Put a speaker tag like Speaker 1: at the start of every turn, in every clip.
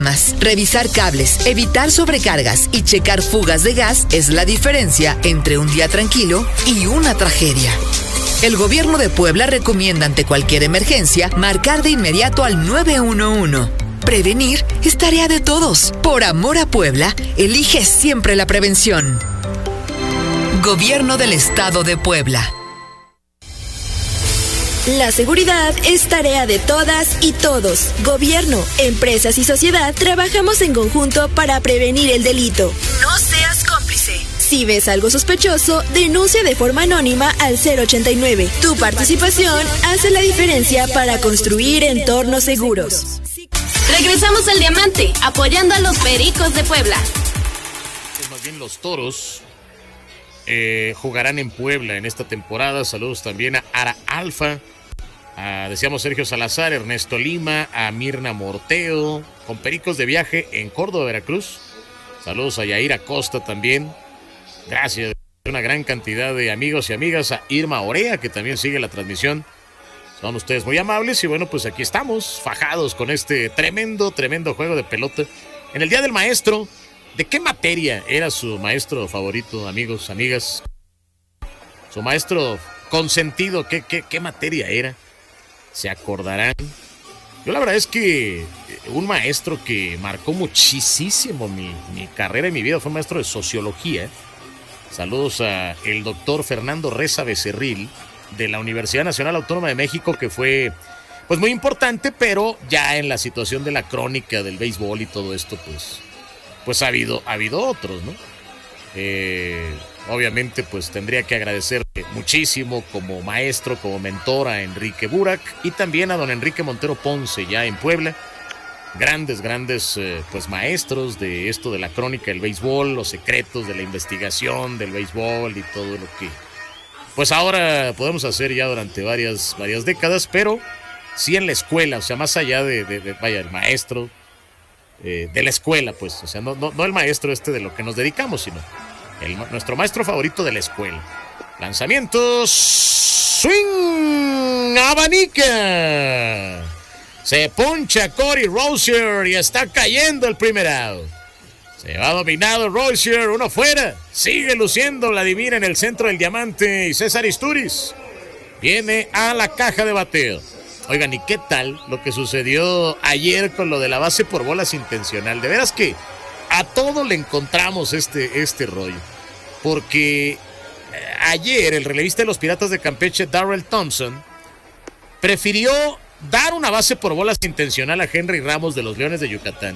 Speaker 1: Revisar cables, evitar sobrecargas y checar fugas de gas es la diferencia entre un día tranquilo y una tragedia. El gobierno de Puebla recomienda ante cualquier emergencia marcar de inmediato al 911. Prevenir es tarea de todos. Por amor a Puebla, elige siempre la prevención. Gobierno del Estado de Puebla.
Speaker 2: La seguridad es tarea de todas y todos. Gobierno, empresas y sociedad trabajamos en conjunto para prevenir el delito. No seas cómplice. Si ves algo sospechoso, denuncia de forma anónima al 089. Tu participación hace la diferencia para construir entornos seguros.
Speaker 3: Regresamos al Diamante, apoyando a los Pericos de Puebla.
Speaker 4: Más bien los Toros jugarán en Puebla en esta temporada. Saludos también a Ara Alfa, decíamos Sergio Salazar, Ernesto Lima, a Mirna Morteo, con Pericos de viaje en Córdoba, Veracruz. Saludos a Yair Acosta también. Gracias, una gran cantidad de amigos y amigas, a Irma Orea, que también sigue la transmisión. Son ustedes muy amables y bueno, pues aquí estamos, fajados con este tremendo juego de pelota. En el Día del Maestro, ¿de qué materia era su maestro favorito, amigos, amigas? Su maestro consentido, ¿qué materia era? ¿Se acordarán? Yo la verdad es que un maestro que marcó muchísimo mi carrera y mi vida fue maestro de sociología. Saludos a el doctor Fernando Reza Becerril de la Universidad Nacional Autónoma de México, que fue pues muy importante, pero ya en la situación de la crónica del béisbol y todo esto, pues ha habido otros, ¿no? Obviamente pues tendría que agradecer muchísimo como maestro, como mentor a Enrique Burak y también a don Enrique Montero Ponce ya en Puebla. Grandes pues maestros de esto de la crónica del béisbol, los secretos de la investigación del béisbol y todo lo que pues ahora podemos hacer ya durante varias décadas, pero sí en la escuela, o sea, más allá de el maestro de la escuela, pues, o sea, no el maestro de lo que nos dedicamos, sino nuestro maestro favorito de la escuela. Lanzamientos, swing, abanica. Se poncha Corey Rosier y está cayendo el primer out. Se va dominado Rosier, uno fuera. Sigue luciendo Vladimir en el centro del Diamante y César Isturiz viene a la caja de bateo. Oigan, ¿y qué tal lo que sucedió ayer con lo de la base por bolas intencional? De veras que a todo le encontramos este rollo. Porque ayer el relevista de los Piratas de Campeche, Darrell Thompson, prefirió dar una base por bolas intencional a Henry Ramos de los Leones de Yucatán,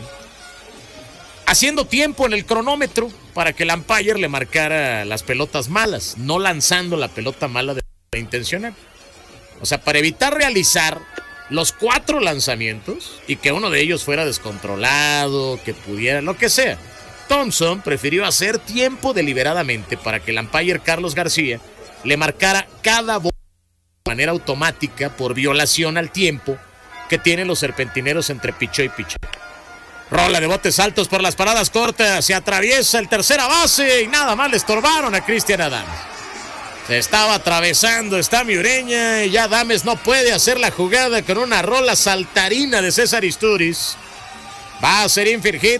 Speaker 4: haciendo tiempo en el cronómetro para que el umpire le marcara las pelotas malas, no lanzando la pelota mala de intencional. O sea, para evitar realizar los 4 lanzamientos y que uno de ellos fuera descontrolado, que pudiera, lo que sea, Thompson prefirió hacer tiempo deliberadamente para que el umpire Carlos García le marcara cada bola de manera automática por violación al tiempo que tienen los serpentineros entre pichó y pichó. Rola de botes altos por las paradas cortas, se atraviesa el tercera base y nada más le estorbaron a Cristian Adames. Se estaba atravesando Estami Ureña y ya Adames no puede hacer la jugada con una rola saltarina de César Isturiz. Va a ser infield hit.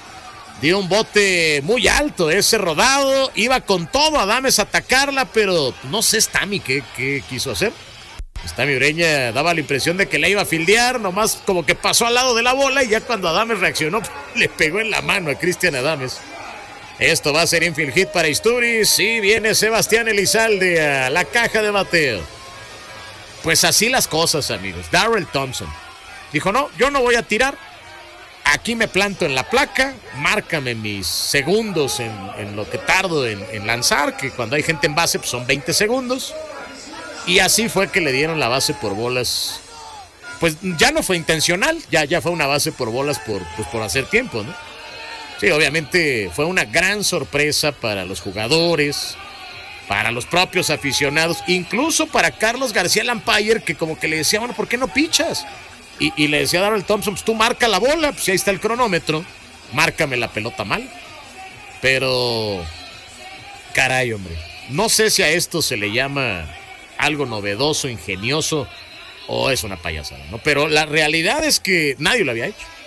Speaker 4: Dio un bote muy alto ese rodado, iba con todo Adames a atacarla, pero no sé Estami qué quiso hacer. Estami Ureña daba la impresión de que la iba a fildear, nomás como que pasó al lado de la bola y ya cuando Adames reaccionó, le pegó en la mano a Cristian Adames. Esto va a ser infield hit para Isturiz y viene Sebastián Elizalde a la caja de bateo. Pues así las cosas, amigos. Darrell Thompson dijo, no, yo no voy a tirar. Aquí me planto en la placa, márcame mis segundos en lo que tardo en lanzar, que cuando hay gente en base pues son 20 segundos. Y así fue que le dieron la base por bolas. Pues ya no fue intencional, ya fue una base por bolas por hacer tiempo, ¿no? Sí, obviamente fue una gran sorpresa para los jugadores, para los propios aficionados, incluso para Carlos García el umpire, que como que le decía, bueno, ¿por qué no pichas? Y le decía a Darrell Thompson, pues tú marca la bola, pues ahí está el cronómetro, márcame la pelota mal. Pero, caray, hombre, no sé si a esto se le llama algo novedoso, ingenioso, o es una payasada, ¿no? Pero la realidad es que nadie lo había hecho.